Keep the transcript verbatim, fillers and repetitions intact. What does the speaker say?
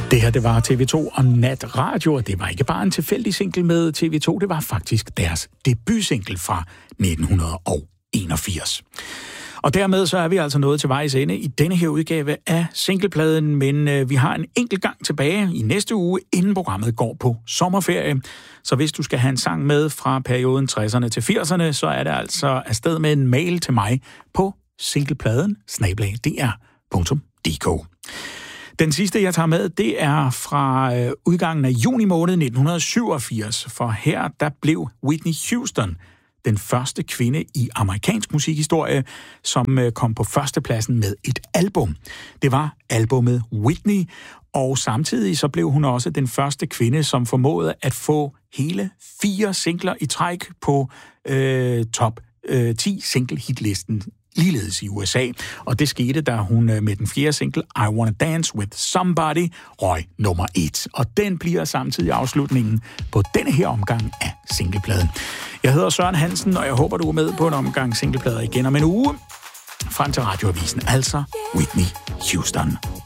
Det her, det var T V to og Natradio, og det var ikke bare en tilfældig single med T V to, det var faktisk deres debutsingle fra nitten enogfirs. Og dermed så er vi altså nået til vejs ende i denne her udgave af singlepladen, men øh, vi har en enkelt gang tilbage i næste uge, inden programmet går på sommerferie. Så hvis du skal have en sang med fra perioden tresserne til firserne, så er det altså afsted med en mail til mig på singlepladen snabel-a d r punktum d k. Den sidste, jeg tager med, det er fra øh, udgangen af juni måned nitten syvogfirs, for her der blev Whitney Houston den første kvinde i amerikansk musikhistorie, som øh, kom på førstepladsen med et album. Det var albummet Whitney, og samtidig så blev hun også den første kvinde, som formåede at få hele fire singler i træk på øh, top øh, ti single-hitlisten, ligeledes i U S A. Og det skete, da hun med den fjerde single, I Wanna Dance With Somebody, røg nummer et. Og den bliver samtidig afslutningen på denne her omgang af singlepladen. Jeg hedder Søren Hansen, og jeg håber, du er med på en omgang singleplader igen om en uge. Frem til Radioavisen, altså Whitney Houston.